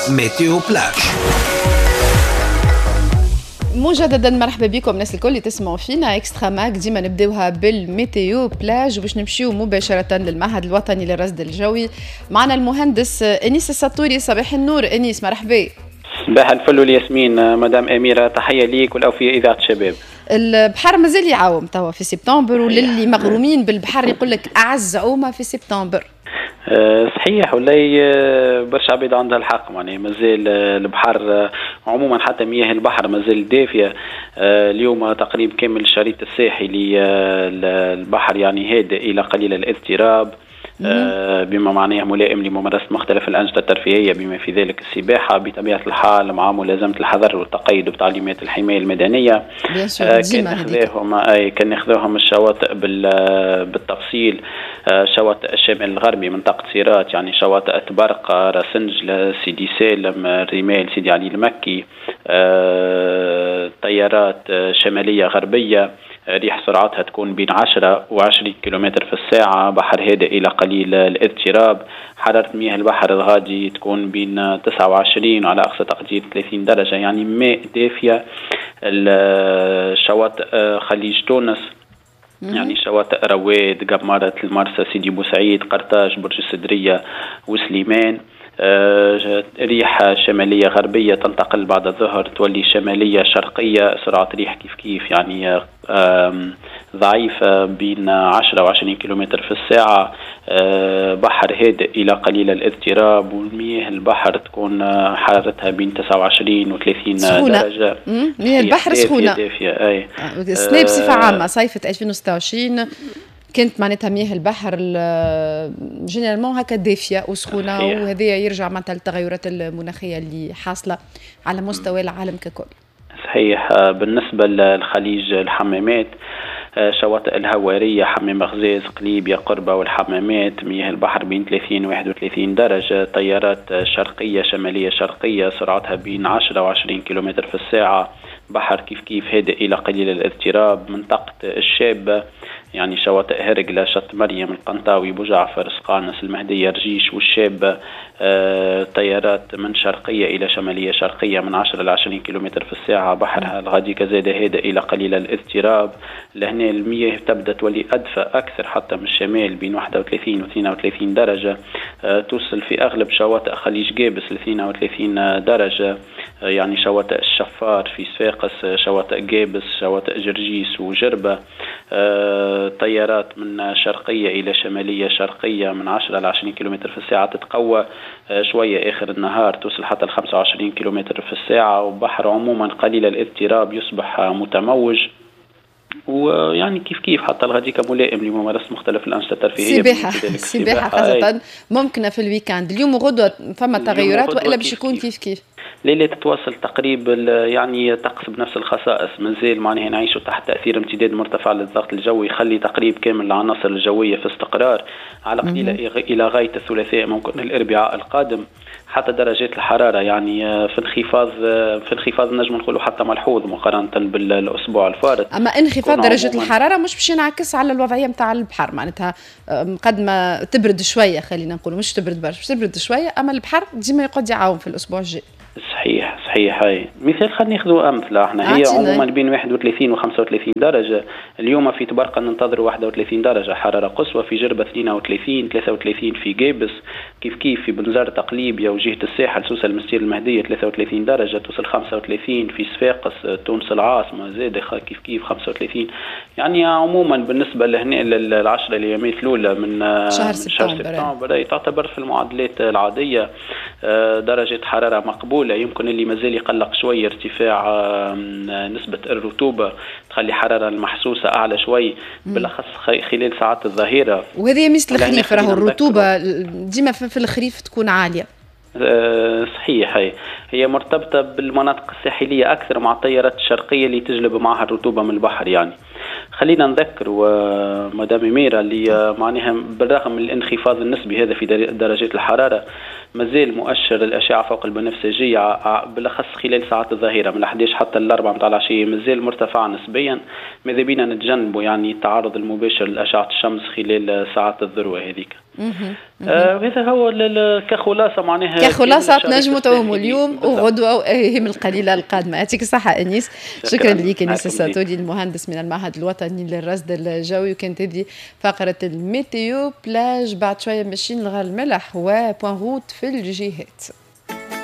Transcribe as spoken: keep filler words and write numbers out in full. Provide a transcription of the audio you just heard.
ميتيو بلاج. مجددا مرحبا بكم الناس الكل اللي تسمعوا فينا اكسترا ماك. ديما نبداوها بالميتيو بلاج وباش نمشيو مباشره للمعهد الوطني للرصد الجوي. معنا المهندس انيس السطوري. صباح النور انيس، مرحبا. صباح الفل والياسمين مدام اميره، تحيه ليك والاوفيه اذاعه الشباب. البحر مازال يعاوم توا في سبتمبر، وللي مغرومين بالبحر يقول لك اعز عومه في سبتمبر. أه صحيح، ولا برشا عباد عندها الحق، يعني مازال البحر عموما حتى مياه البحر مازال دافيه. أه اليوم تقريبا كامل الشريط الساحلي البحر يعني هادئ الى قليل الاضطراب، أه بما معناه ملائم لممارسه مختلف الانشطه الترفيهيه بما في ذلك السباحه بطبيعه الحال مع ملازمه الحذر والتقيد بتعليمات الحمايه المدنيه. أه كان ناخذوهم اي كان ناخذوهم الشواطئ بالتفصيل. أه شواطئ الشمال الغربي منطقه سيرات، يعني شواطئ تبرقه، راسنجل، سيدي سالم، الرمال، سيدي علي المكي، أه طيارات شماليه غربيه، ريح سرعتها تكون بين عشرة وعشرين كيلومتر في الساعة، بحر هادئ إلى قليل الاضطراب، حرارة مياه البحر الغادي تكون بين تسعة وعشرين وعلى أقصى تقدير ثلاثين درجة، يعني ماء دافية. الشواطئ خليج تونس، يعني شواطئ رواد، قمارة المرسى، سيدي بوسعيد، قرطاج، برج السدرية وسليمان. آه ريح شمالية غربية تنتقل بعد الظهر تولي شمالية شرقية، سرعة ريح كيف كيف يعني ضعيفة بين عشرة وعشرين كيلومتر في الساعة. آه بحر هادئ إلى قليل الاضطراب، والمياه البحر تكون حرارتها بين تسعة وعشرين وثلاثين درجة. مياه البحر سخونة دافية. أي السنة بصفة عامة صيفة ألفين وستة وعشرين كانت معناتها مياه البحر جينيرالمون هكا دافيه وسخونه، وهذا يرجع معناتها للتغيرات المناخيه اللي حاصله على مستوى العالم ككل. صحيح. بالنسبه للخليج الحمامات، شواطئ الهواريه، حمام غزاز، قليبيا، قربه والحمامات، مياه البحر بين ثلاثين وواحد وثلاثين درجه، طيارات شرقيه شماليه شرقيه سرعتها بين عشرة وعشرين كيلومتر في الساعه، بحر كيف كيف هادئ الى قليل الاضطراب. منطقه الشابه يعني شواطئ هرقلة، شط مريم، القنطاوي، بوجعفر، سقانس، المهدية، رجيش والشابة. آه، طيارات من شرقية إلى شمالية شرقية من عشرة إلى عشرين كيلومتر في الساعة، بحرها الغادي كزاد هادئ إلى قليل الاضطراب. لهنا المياه تبدأ تولي أدفى أكثر حتى من الشمال بين واحد وثلاثين و اثنين وثلاثين درجة. آه، توصل في أغلب شواطئ خليج جابس ل اثنين وثلاثين درجة، آه، يعني شواطئ الشفار في صفاقس، شواطئ جابس، شواطئ جرجيس وجربة. آه، طيارات من شرقية إلى شمالية شرقية من عشرة إلى عشرين كيلومتر في الساعة، تتقوى شوية آخر النهار توصل حتى ل خمسة وعشرين كيلومتر في الساعة. وبحر عموما قليل الاضطراب يصبح متموج، ويعني كيف كيف حتى الغديك ملائم لممارسة مختلف الأنشطة الترفيهية. السباحة السباحة خاصة ممكنة في الويكاند. اليوم وغدوة فما تغيرات وإلا باش يكون كيف كيف؟ ليلة تتواصل تقريبا يعني طقس بنفس الخصائص، مازال معناها نعيشوا تحت تأثير امتداد مرتفع للضغط الجوي يخلي تقريب كامل العناصر الجوية في استقرار على قليل إلى غاية الثلاثاء ممكن الأربعاء القادم. حتى درجات الحرارة يعني في انخفاض في انخفاض نجم نقولوا حتى ملحوظ مقارنة بالأسبوع الفارط. أما انخفاض درجة الحرارة مش باش ينعكس على الوضعية متاع البحر، معناتها قد ما تبرد شوية خلينا نقول، مش تبرد برشا، مش تبرد شوية، أما البحر ديما يقعد يعاوم في الأسبوع الجاي. صحيح صحيح. هاي مثال خلينا ناخذوا امثله. احنا هي عموما بين واحد وثلاثين و خمسة وثلاثين درجه. اليوم في تبرقه ننتظر واحد وثلاثين درجه حراره قصوى، في جربه اثنين وثلاثين ثلاثة وثلاثين، في جابس كيف كيف، في بنزرت تقليبيا وجهه الساحل سوسه المسير المهديه ثلاثة وثلاثين درجه توصل خمسة وثلاثين، في صفاقس تونس العاصمه زاد كيف كيف خمسة وثلاثين. يعني عموما بالنسبه لهنا العشر الايامات الاولى من شهر سبتمبر تعتبر في المعدلات العاديه، درجه حراره مقبوله. يمكن اللي مازال يقلق شوي ارتفاع نسبة الرطوبة تخلي حرارة المحسوسة أعلى شوي بالأخص خلال ساعات الظهيرة، وهذه مثل الخريف. راهو الرطوبة ديما في الخريف تكون عالية. أه صحيح. هي هي مرتبطة بالمناطق الساحلية أكثر مع التيارات الشرقية اللي تجلب معها الرطوبة من البحر. يعني خلينا نذكر ومدام ميرا اللي معناها بالرغم من الانخفاض النسبي هذا في درجات الحرارة، مازال مؤشر الأشعة فوق البنفسجية بالأخص خلال ساعات الظهيرة من الحديش حتى الأربعة متاع العشية مازال مرتفع نسبيا. ماذا بينا نتجنبوا يعني التعرض المباشر لأشعة الشمس خلال ساعات الذروة هذيك. وهذا آه هو كخلاصة معناها كخلاصة تنجموا توهم اليوم وغدوة وأيام القليلة القادمة. يعطيك الصحة أنيس. شكرا لك أنيس الساتوري المهندس من المعهد الوطني للرصد الجوي. وكانت هذه فقرة الميتيو بلاج. بعد شوية ماشيين لغار الملح وبوان روت في الجهات.